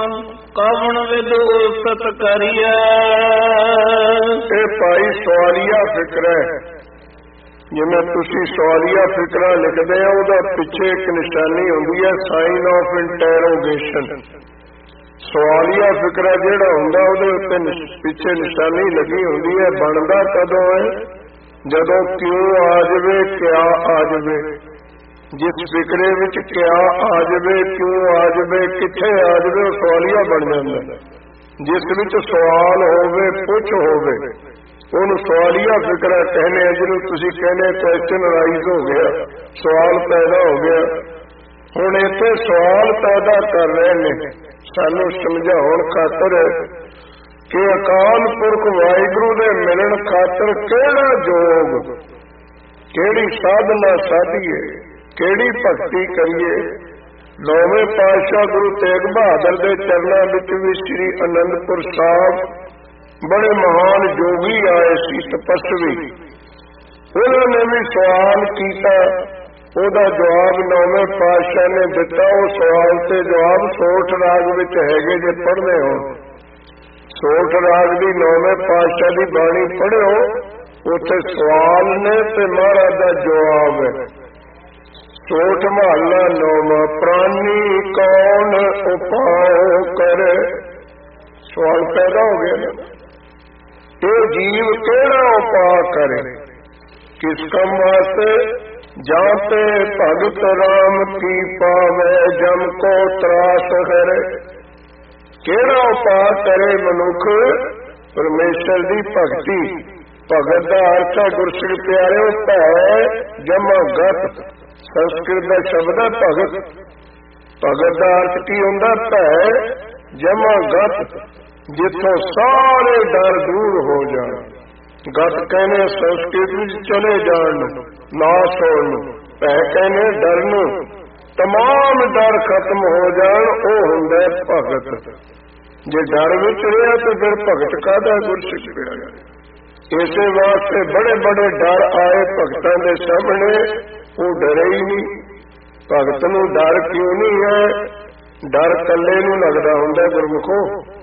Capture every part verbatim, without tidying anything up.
ਕਵਣ ਵਿਦੁ ਸਤ ਕਰੀਐ। ਇਹ ਭਾਈ ਸਵਾਲੀਆ ਫਿਕਰ ਹੈ। ਜਿਵੇਂ ਤੁਸੀਂ ਸਵਾਲੀਆ ਫਿਕਰਾਂ ਲਿਖਦੇ ਆ, ਉਹਦਾ ਪਿੱਛੇ ਇੱਕ ਨਿਸ਼ਾਨੀ ਹੁੰਦੀ ਹੈ, ਸਾਈਨ ਆਫ ਇੰਟਰੋਗੇਸ਼ਨ। ਸਵਾਲੀਆ ਫਿਕਰਾ ਜਿਹੜਾ ਹੁੰਦਾ ਉਹਦੇ ਉੱਤੇ ਪਿੱਛੇ ਨਿਸ਼ਾਨੀ ਲੱਗੀ ਹੁੰਦੀ ਹੈ। ਬਣਦਾ ਕਦੋਂ ਹੈ? ਜਦੋਂ ਕਿਉਂ ਆ ਜਾਵੇ, ਕਿਆ ਆ ਜਾਵੇ। ਜਿਸ ਫਿਕਰੇ ਵਿੱਚ ਕਿਆ ਆ ਜਾਵੇ, ਕਿਉਂ ਆ ਜਾਵੇ, ਕਿੱਥੇ ਆ ਜਾਵੇ, ਉਹ ਸਵਾਲੀਆ ਬਣ ਜਾਂਦਾ। ਜਿਸ ਵਿੱਚ ਸਵਾਲ ਹੋਵੇ, ਪੁੱਛ ਹੋਵੇ, ਉਹਨੂੰ ਸਵਾਲੀਆ ਫਿਕਰਾ ਕਹਿੰਦੇ ਆ। ਜਿਹਨੂੰ ਤੁਸੀਂ ਕਹਿੰਦੇ ਕੁਐਸਚਨ ਰਾਈਜ਼ ਹੋ ਗਿਆ, ਸਵਾਲ ਪੈਦਾ ਹੋ ਗਿਆ। ਹੁਣ ਇੱਥੇ ਸਵਾਲ ਪੈਦਾ ਕਰ ਰਹੇ ਨੇ ਸਾਨੂੰ ਸਮਝਾਉਣ ਖਾਤਰ ਕਿ ਅਕਾਲ ਪੁਰਖ ਵਾਹਿਗੁਰੂ ਦੇ ਮਿਲਣ ਖਾਤਰ ਕਿਹੜਾ ਯੋਗ, ਕਿਹੜੀ ਸਾਧਨਾ ਸਾਧੀਏ, ਕਿਹੜੀ ਭਗਤੀ ਕਰੀਏ। ਨੌਵੇਂ ਪਾਤਸ਼ਾਹ ਗੁਰੂ ਤੇਗ ਬਹਾਦਰ ਦੇ ਚਰਨਾਂ ਵਿੱਚ ਵੀ ਸ੍ਰੀ ਅਨੰਦਪੁਰ ਸਾਹਿਬ ਬੜੇ ਮਹਾਨ ਯੋਗੀ ਆਏ ਸੀ, ਤਪਸਵੀ। ਉਹਨਾਂ ਨੇ ਵੀ ਸਵਾਲ ਕੀਤਾ, ਉਹਦਾ ਜਵਾਬ ਨੌਵੇਂ ਪਾਤਸ਼ਾਹ ਨੇ ਦਿੱਤਾ। ਉਹ ਸਵਾਲ ਤੇ ਜਵਾਬ ਸੋਠ ਰਾਗ ਵਿੱਚ ਹੈਗੇ, ਜੇ ਪੜ੍ਹਦੇ ਹੋ ਸੋਠ ਰਾਗ ਦੀ ਨੌਵੇਂ ਪਾਤਸ਼ਾਹ ਦੀ ਬਾਣੀ ਪੜ੍ਹਿਓ, ਉੱਥੇ ਸਵਾਲ ਨੇ ਤੇ ਮਹਾਰਾਜ ਦਾ ਜਵਾਬ ਹੈ। ਸੋਠ ਮਹੱਲਾ ਨੌਵਾਂ, ਪ੍ਰਾਨੀ ਕੌਣ ਉਪਾਉ ਕਰੇ। ਸਵਾਲ ਪੈਦਾ ਹੋ ਗਿਆ ਨਾ, ਇਹ ਜੀਵ ਕਿਹੜਾ ਉਪਾਅ ਕਰੇ, ਕਿਸ ਕੰਮ ਵਾਸਤੇ। ਜਾਂ ਤੇ ਭਗਤ ਰਾਮ ਕੀ ਪਾਵੇ, ਜਮ ਕੋ ਤਰਾਸ ਕਰੇ। ਕਿਹੜਾ ਉਪਾਅ ਕਰੇ ਮਨੁੱਖ ਪਰਮੇਸ਼ਰ ਦੀ ਭਗਤੀ। ਭਗਤ ਦਾ ਅਰਥ ਹੈ ਗੁਰਸਿੱਖ ਪਿਆਰਿਓ, ਭੈ ਜਮਾ ਗਤ। ਸੰਸਕ੍ਰਿਤ ਦਾ ਸ਼ਬਦ ਹੈ ਭਗਤ। ਭਗਤ ਦਾ ਅਰਥ ਕੀ ਹੁੰਦਾ? ਭੈ ਜਮਾ ਗਤ, ਜਿੱਥੋਂ ਸਾਰੇ ਡਰ ਦੂਰ ਹੋ ਜਾਣ। ਗਤ ਕਹਿੰਦੇ ਸੰਸਕ੍ਰਿਤ ਵਿੱਚ ਚਲੇ ਜਾਣ ਨੂੰ, ਨਾਸ਼ ਹੋਣ ਨੂੰ। ਭੈ ਕਹਿੰਦੇ ਡਰ ਨੂੰ, ਤਮਾਮ ਡਰ ਖਤਮ ਹੋ ਜਾਣ, ਉਹ ਹੁੰਦਾ ਭਗਤ। ਜੇ ਡਰ ਵਿੱਚ ਰਿਹਾ ਤਾਂ ਫਿਰ ਭਗਤ ਕਾਹਦਾ? ਗੁਰਸਿੱਖ ਪਿਆਰਿਆ, ਇਸੇ ਵਾਸਤੇ ਬੜੇ ਬੜੇ ਡਰ ਆਏ ਭਗਤਾਂ ਦੇ ਸਾਹਮਣੇ, ਉਹ ਡਰੇ ਹੀ ਨਹੀਂ। ਭਗਤ ਨੂੰ ਡਰ ਕਿਉਂ ਨਹੀਂ ਹੈ? ਡਰ ਕੱਲੇ ਨੂੰ ਲੱਗਦਾ ਹੁੰਦਾ ਗੁਰਮੁਖੋ।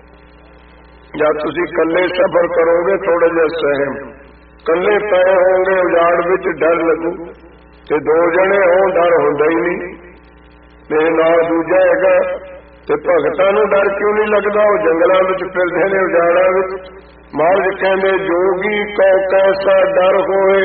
ਜਦ ਤੁਸੀਂ ਕੱਲੇ ਸਫ਼ਰ ਕਰੋਗੇ ਥੋੜਾ ਜਿਹਾ ਸਹਿਮ, ਕੱਲੇ ਪਏ ਹੋਗੇ ਉਜਾੜ ਵਿੱਚ, ਡਰ ਲੱਗੂ। ਤੇ ਦੋ ਜਣੇ ਹੋਣ ਡਰ ਹੁੰਦਾ ਹੀ ਨਹੀਂ। ਮੇਰੇ ਨਾਲ ਦੂਜਾ ਹੈਗਾ। ਤੇ ਭਗਤਾਂ ਨੂੰ ਡਰ ਕਿਉਂ ਨਹੀਂ ਲੱਗਦਾ? ਉਹ ਜੰਗਲਾਂ ਵਿੱਚ ਫਿਰਦੇ ਨੇ, ਉਜਾੜਾਂ ਵਿੱਚ। ਮਹਾਰਾਜ ਕਹਿੰਦੇ ਜੋਗੀ ਕੋ ਕੈਸਾ ਡਰ ਹੋਏ।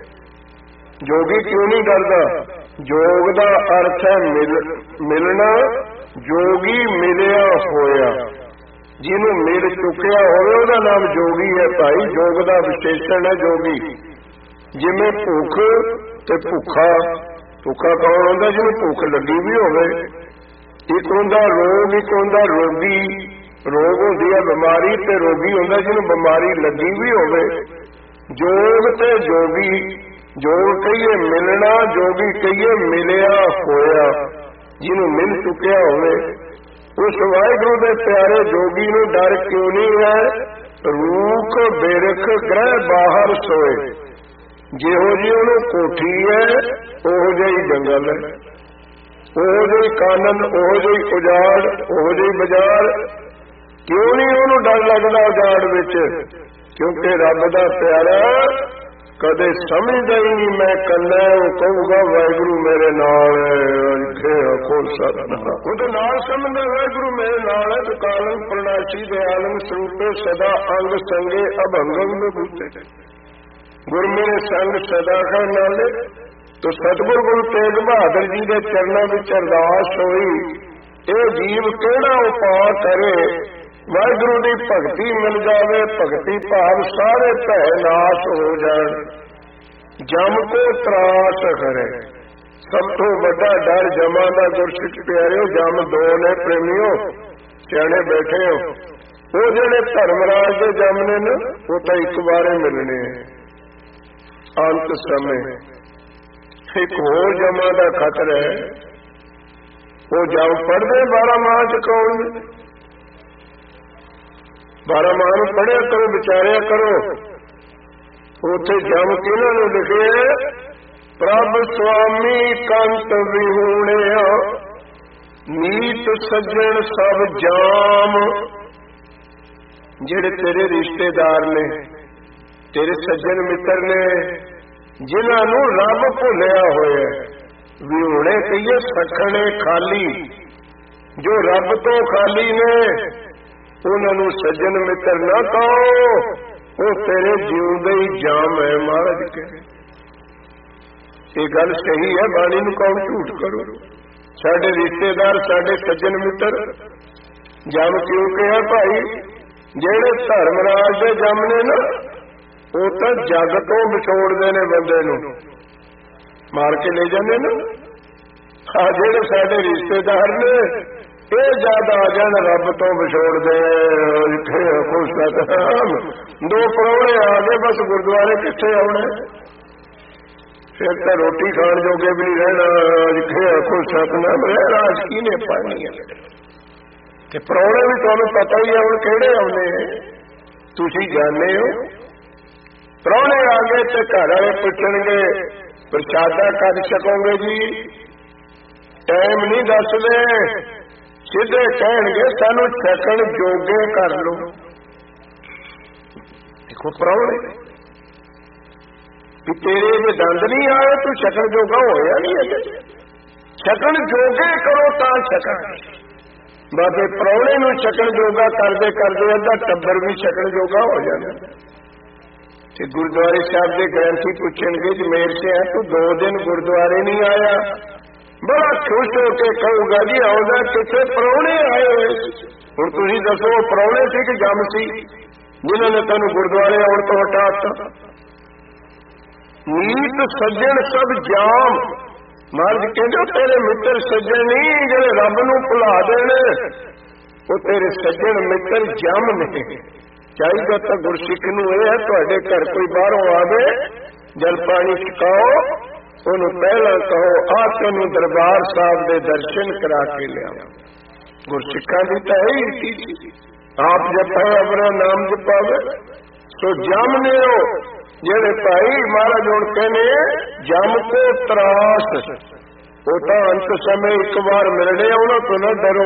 ਜੋਗੀ ਕਿਉਂ ਨਹੀਂ ਡਰਦਾ? ਜੋਗ ਦਾ ਅਰਥ ਹੈ ਮਿਲ ਮਿਲਣਾ। ਜੋਗੀ ਮਿਲਿਆ ਹੋਇਆ, ਜਿਹਨੂੰ ਮਿਲ ਚੁੱਕਿਆ ਹੋਵੇ ਉਹਦਾ ਨਾਮ ਜੋਗੀ ਹੈ ਭਾਈ। ਜੋਗ ਦਾ ਵਿਸ਼ੇਸ਼ਣ ਹੈ ਜੋਗੀ। ਜਿਵੇਂ ਭੁੱਖ ਤੇ ਭੁੱਖਾ। ਭੁੱਖਾ ਕੌਣ ਹੁੰਦਾ? ਜਿਹਨੂੰ ਭੁੱਖ ਲੱਗੀ ਵੀ ਹੋਵੇ। ਇੱਕ ਹੁੰਦਾ ਰੋਗ, ਇੱਕ ਹੁੰਦਾ ਰੋਗੀ। ਰੋਗ ਹੁੰਦੀ ਹੈ ਬਿਮਾਰੀ, ਤੇ ਰੋਗੀ ਹੁੰਦਾ ਜਿਹਨੂੰ ਬਿਮਾਰੀ ਲੱਗੀ ਵੀ ਹੋਵੇ। ਜੋਗ ਤੇ ਜੋਗੀ। ਜੋਗ ਕਹੀਏ ਮਿਲਣਾ, ਜੋਗੀ ਕਹੀਏ ਮਿਲਿਆ ਹੋਇਆ, ਜਿਹਨੂੰ ਮਿਲ ਚੁੱਕਿਆ ਹੋਵੇ। ਉਸ ਵਾਹਿਗੁਰੂ ਦੇ ਪਿਆਰੇ ਜੋਗੀ ਨੂੰ ਡਰ ਕਿਉਂ ਨਹੀਂ ਹੈ? ਰੂਖ ਬਿਰਖ ਗ੍ਰਹਿ ਬਾਹਰ ਸੋਏ। ਜਿਹੋ ਜਿਹੀ ਉਹਨੂੰ ਕੋਠੀ ਹੈ, ਉਹੋ ਜਿਹੀ ਜੰਗਲ ਹੈ, ਉਹੋ ਜਿਹੀ ਕਾਨਨ, ਉਹੋ ਜਿਹੀ ਉਜਾੜ, ਉਹੋ ਜਿਹੀ ਬਾਜ਼ਾਰ। ਕਿਉਂ ਨਹੀਂ ਉਹਨੂੰ ਡਰ ਲੱਗਦਾ ਉਜਾੜ ਵਿੱਚ? ਕਿਉਂਕਿ ਰੱਬ ਦਾ ਪਿਆਰਾ ਕਦੇ ਸਮਝਦਾ ਹੀ ਨਹੀਂ ਮੈਂ ਕੱਲਾ। ਉਹ ਕਹੂਗਾ ਵਾਹਿਗੁਰੂ ਮੇਰੇ ਨਾਲ ਹੈ, ਉਹ ਤਾਂ ਨਾਲ ਸਮਝਦਾ ਵਾਹਿਗੁਰੂ ਮੇਰੇ ਨਾਲ ਹੈ। ਤੇ ਕਾਲੰ ਪ੍ਰਣਾਸ਼ੀ ਦੇ ਆਲਮ ਸਰੂਪੇ ਸਦਾ ਅੰਗ ਸੰਗੇ ਅਭੰਗਮ ਨੂੰ ਬੂਤੇ। ਗੁਰ ਮੇਰੇ ਸੰਗ ਸਦਾ ਹੈ ਨਾਲੇ। ਤੋ ਸਤਿਗੁਰ ਗੁਰੂ ਤੇਗ ਬਹਾਦਰ ਜੀ ਦੇ ਚਰਨਾਂ ਵਿੱਚ ਅਰਦਾਸ ਹੋਈ, ਇਹ ਜੀਵ ਕਿਹੜਾ ਉਪਾਅ ਕਰੇ ਵਾਹਿਗੁਰੂ ਦੀ ਭਗਤੀ ਮਿਲ ਜਾਵੇ। ਭਗਤੀ ਭਾਵ ਸਾਰੇ ਭੈ ਨਾਸ਼ ਹੋ ਜਾਣ। ਜਮ ਕੋ ਤਰਾਸ ਕਰੇ। ਸਭ ਤੋਂ ਵੱਡਾ ਡਰ ਜਮਾਂ ਦਾ ਗੁਰਸਿੱਖ ਪਿਆਰਿਓ। ਜਮ ਦੋ ਨੇ ਪ੍ਰੇਮੀਓ, ਸਿਆਣੇ ਬੈਠੇ ਹੋ। ਉਹ ਜਿਹੜੇ ਧਰਮਰਾਜ ਦੇ ਜਮ ਨੇ ਨਾ, ਉਹ ਤਾਂ ਇੱਕ ਵਾਰੇ ਮਿਲਣੇ ਅੰਤ ਸਮੇਂ। ਇੱਕ ਹੋਰ ਜਮਾਂ ਦਾ ਖਤਰਾ ਹੈ। ਉਹ ਜਮ ਪੜ੍ਹਦੇ ਬਾਰਾਂ ਮਾਹ ਚ ਕੌਣ? ਬਾਰਾਂ ਮਾਹ ਨੂੰ ਪੜ੍ਹਿਆ ਕਰੋ, ਵਿਚਾਰਿਆ ਕਰੋ। ਉੱਥੇ ਜਮ ਕਿਹਨਾਂ ਨੂੰ ਲਿਖੇ? ਪ੍ਰਭ ਸੁਆਮੀ ਕੰਤ ਵਿਹੂਣਿਆ। ਨੀਤ ਸੱਜਣ ਸਭ ਜਾਮ, ਜਿਹੜੇ ਤੇਰੇ ਰਿਸ਼ਤੇਦਾਰ ਨੇ, ਤੇਰੇ ਸੱਜਣ ਮਿੱਤਰ ਨੇ, ਜਿਨ੍ਹਾਂ ਨੂੰ ਰੱਬ ਭੁੱਲਿਆ ਹੋਇਆ, ਵੀ ਹੁਣੇ ਕਹੀਏ ਸਖਣੇ ਖਾਲੀ, ਜੋ ਰੱਬ ਤੋਂ ਖਾਲੀ ਨੇ ਉਹਨਾਂ ਨੂੰ ਸੱਜਣ ਮਿੱਤਰ ਨਾ ਕਹੋ, ਉਹ ਤੇਰੇ ਜਿਉਂਦੇ ਹੀ ਜਾਮ ਹੈ। ਮਹਾਰਾਜ ਕਹੇ ਇਹ ਗੱਲ ਸਹੀ ਹੈ, ਬਾਣੀ ਨੂੰ ਕੌਣ ਝੂਠ ਕਰੂ। ਸਾਡੇ ਰਿਸ਼ਤੇਦਾਰ, ਸਾਡੇ ਸੱਜਣ ਮਿੱਤਰ ਜਮ ਕਿਉਂ ਕਿਹਾ ਭਾਈ? ਜਿਹੜੇ ਧਰਮਰਾਜ ਦੇ ਜਮ ਨੇ ਨਾ, ਉਹ ਤਾਂ ਜੱਗ ਤੋਂ ਵਿਛੋੜਦੇ ਨੇ ਬੰਦੇ ਨੂੰ, ਮਾਰ ਕੇ ਲੈ ਜਾਂਦੇ ਨੇ। ਆ ਜਿਹੜੇ ਸਾਡੇ ਰਿਸ਼ਤੇਦਾਰ ਨੇ, ਇਹ ਜਦ ਆ ਜਾਣ ਰੱਬ ਤੋਂ ਵਿਛੋੜਦੇ। ਦੋ ਪ੍ਰਾਹੁਣੇ ਆ ਗਏ, ਬਸ ਗੁਰਦੁਆਰੇ ਕਿੱਥੇ ਆਉਣੇ, ਫਿਰ ਤਾਂ ਰੋਟੀ ਖਾਣ ਜੋਗੇ ਵੀ ਨਹੀਂ ਰਹਿਣਾ। ਜਿੱਥੇ ਆਖੋ ਸਤਨਾਮ ਰਹਿ ਰਾਜ ਕੀ ਨੇ ਪਾਣੀ ਹੈ। ਤੇ ਪ੍ਰਾਹੁਣੇ ਵੀ ਤੁਹਾਨੂੰ ਪਤਾ ਹੀ ਹੈ ਹੁਣ ਕਿਹੜੇ ਆਉਂਦੇ, ਤੁਸੀਂ ਜਾਣਦੇ ਹੋ। ਪ੍ਰਾਹੁਣੇ ਆ ਗਏ ਤੇ ਘਰ ਵਾਲੇ ਪੁੱਛਣਗੇ ਪ੍ਰਸ਼ਾਦਾ ਕਰ ਸਕੋਗੇ ਜੀ? ਟਾਈਮ ਨਹੀਂ ਦੱਸਦੇ, ਸਿੱਧੇ ਕਹਿਣਗੇ ਸਾਨੂੰ ਛਕਣ ਜੋਗੇ ਕਰ ਲਓ। ਦੇਖੋ ਪ੍ਰਾਹੁਣੇ ਵੀ ਤੇਰੇ ਜੇ ਦੰਦ ਨਹੀਂ ਆਏ, ਤੂੰ ਛਕਣ ਜੋਗਾ ਹੋਇਆ ਨਹੀਂ ਹੈ। ਛਕਣ ਜੋਗੇ ਕਰੋ ਤਾਂ ਛਕਣ। ਬਾਬੇ ਪ੍ਰਾਹੁਣੇ ਨੂੰ ਛਕਣ ਜੋਗਾ ਕਰਦੇ ਕਰਦੇ ਅੱਧਾ ਟੱਬਰ ਵੀ ਛਕਣ ਜੋਗਾ ਹੋ ਜਾਂਦਾ। ਤੇ ਗੁਰਦੁਆਰੇ ਸਾਹਿਬ ਦੇ ਗ੍ਰੰਥੀ ਪੁੱਛਣਗੇ ਜੀ ਮੇਰ ਸੇ ਹੈ, ਤੂੰ ਦੋ ਦਿਨ ਗੁਰਦੁਆਰੇ ਨਹੀਂ ਆਇਆ। ਬੜਾ ਖੁਸ਼ ਹੋ ਕੇ ਕਹੂਗਾ ਜੀ ਆਉਂਦਾ ਕਿੱਥੇ, ਪ੍ਰਾਹੁਣੇ ਆਏ ਹੋਏ। ਹੁਣ ਤੁਸੀਂ ਦੱਸੋ ਪ੍ਰਾਹੁਣੇ ਸੀ ਕਿ ਜੰਮ ਸੀ ਜਿਨ੍ਹਾਂ ਨੇ ਤੈਨੂੰ ਗੁਰਦੁਆਰੇ ਆਉਣ ਤੋਂ ਹਟਾਤਾ? ਨੀਤ ਸੱਜਣ ਸਭ ਜਾਮ, ਮਹਾਰਾਜ ਕਹਿੰਦੇ ਤੇਰੇ ਮਿੱਤਰ ਸੱਜਣ ਨਹੀਂ ਜਿਹੜੇ ਰੱਬ ਨੂੰ ਭੁਲਾ ਦੇਣ, ਉਹ ਤੇਰੇ ਸੱਜਣ ਮਿੱਤਰ ਜਮ ਨੇ। ਚਾਹੀਦਾ ਤਾਂ ਗੁਰਸਿੱਖ ਨੂੰ ਇਹ ਹੈ, ਤੁਹਾਡੇ ਘਰ ਕੋਈ ਬਾਹਰੋਂ ਆਵੇ, ਜਲ ਪਾਣੀ ਛਕਾਓ, ਉਹਨੂੰ ਪਹਿਲਾਂ ਕਹੋ ਆ ਤੈਨੂੰ ਦਰਬਾਰ ਸਾਹਿਬ ਦੇ ਦਰਸ਼ਨ ਕਰਾ ਕੇ ਲਿਆਓ। ਗੁਰਸਿੱਖਾਂ ਦੀ ਤਾਂ ਇਹੀ ਰੀਤੀ, ਆਪ ਜਪੇ ਆਪਣਾ ਨਾਮ ਜਪਾਵੇ। ਸੋ ਜਮ ਨੇ ਉਹ ਜਿਹੜੇ ਭਾਈ ਮਹਾਰਾਜ ਹੁਣ ਕਹਿੰਦੇ ਜਮ ਕੋ ਤਰਾਸ, ਉਹ ਤਾਂ ਅੰਤ ਸਮੇਂ ਇੱਕ ਵਾਰ ਮਿਲਣੇ, ਉਹਨਾਂ ਤੋਂ ਨਾ ਡਰੋ,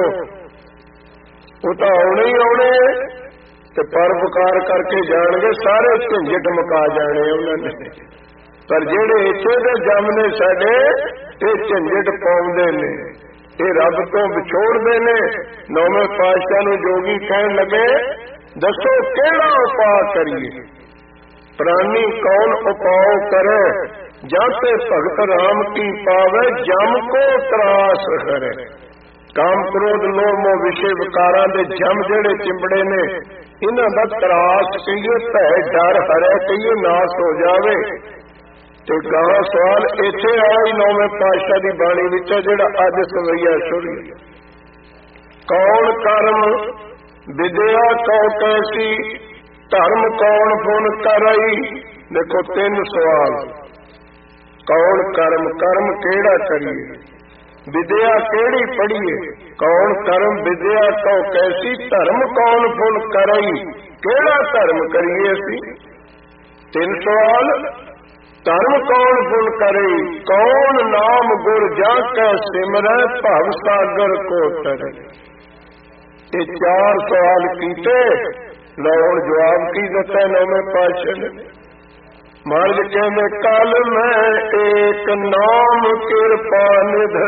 ਉਹ ਤਾਂ ਆਉਣੇ ਹੀ ਆਉਣੇ ਤੇ ਪਰਉਪਕਾਰ ਕਰਕੇ ਜਾਣਗੇ, ਸਾਰੇ ਝੰਜਟ ਮੁਕਾ ਜਾਣੇ ਉਹਨਾਂ ਨੇ। ਪਰ ਜਿਹੜੇ ਇੱਥੇ ਦੇ ਜਮ ਨੇ ਸਾਡੇ, ਇਹ ਝੰਜਟ ਪਾਉਂਦੇ ਨੇ, ਇਹ ਰੱਬ ਤੋਂ ਵਿਛੋੜਦੇ ਨੇ। ਨੌਵੇਂ ਪਾਤਸ਼ਾਹ ਨੂੰ ਜੋਗੀ ਕਹਿਣ ਲੱਗੇ ਦੱਸੋ ਕਿਹੜਾ ਉਪਾਅ ਕਰੀਏ? ਪ੍ਰਾਨੀ ਕੌਣ ਉਪਾਅ ਕਰੇ, ਜਾਤੇ ਭਗਤ ਰਾਮ ਕੀ ਪਾਵੇ, ਜਮ ਕੋ ਤਰਾਸ ਕਰੇ। ਕਾਮ ਕ੍ਰੋਧ ਲੋਭ ਮੋਹ ਵਿਸ਼ੇ ਵਿਕਾਰਾਂ ਦੇ ਜਮ ਜਿਹੜੇ ਚਿੰਬੜੇ ਨੇ, ਇਹਨਾਂ ਦਾ ਤਰਾਸ ਕਹੀਏ, ਭੈ ਡਰ ਹਰੇ ਕਹੀਏ, ਨਾਸ ਹੋ ਜਾਵੇ। ਤੇ ਗਾਂ ਸਵਾਲ ਇੱਥੇ ਆਇਆ ਹੀ ਨੌਵੇਂ ਪਾਤਸ਼ਾਹ ਦੀ ਬਾਣੀ ਵਿੱਚ, ਜਿਹੜਾ ਅੱਜ ਸਵਈਆ ਸ਼ੁਰੂ। ਕੌਣ ਕਰਮ ਵਿਦਿਆ ਕਉ ਕੈਸੀ, ਧਰਮ ਕੌਣ ਪੁਨ ਕਰਈ। ਦੇਖੋ ਤਿੰਨ ਸਵਾਲ, ਕੌਣ ਕਰਮ, ਕਰਮ ਕਿਹੜਾ ਕਰੀਏ, ਵਿਦਿਆ ਕਿਹੜੀ ਪੜੀਏ, ਕੌਣ ਕਰਮ ਵਿਦਿਆ ਕਉ ਕੈਸੀ, ਧਰਮ ਕੌਣ ਪੁਨ ਕਰਈ, ਕਿਹੜਾ ਧਰਮ ਕਰੀਏ ਅਸੀਂ। ਤਿੰਨ ਸਵਾਲ। ਧਰਮ ਕੌਣ ਪੁਨ ਕਰੇ, ਕੌਣ ਨਾਮ ਗੁਰ ਜਾ ਕੈ ਸਿਮਰੈ, ਭਵ ਸਾਗਰ ਕੋ ਤਰੇ। ਇਹ ਚਾਰ ਸਵਾਲ ਕੀਤੇ, ਲਓ ਜਵਾਬ ਕੀ ਦਿੱਤਾ ਨੌਵੇਂ ਪਾਤਸ਼ਾਹ ਨੇ। ਮਹਾਰਾਜ ਕਹਿੰਦੇ ਕਲ ਮੈਂ ਏਕ ਨਾਮ ਕਿਰਪਾ ਨਿਧ,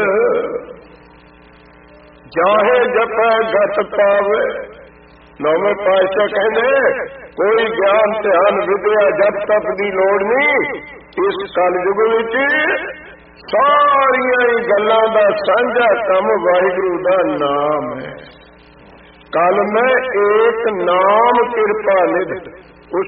ਜਾਹੇ ਜਪੈ ਗਤ ਪਾਵੇ। ਨੌਵੇਂ ਪਾਤਸ਼ਾਹ ਕਹਿੰਦੇ ਕੋਈ ਗਿਆਨ ਧਿਆਨ ਵਿਦਿਆ ਜਪ ਤਪ ਦੀ ਲੋੜ ਨਹੀਂ। ਇਸ ਕਲਯੁਗ ਵਿੱਚ ਸਾਰੀਆਂ ਹੀ ਗੱਲਾਂ ਦਾ ਸਾਂਝਾ ਕੰਮ ਵਾਹਿਗੁਰੂ ਦਾ ਨਾਮ ਹੈ। ਕਲ ਮੈਂ ਏਕ ਨਾਮ ਕਿਰਪਾ ਨਿਧ,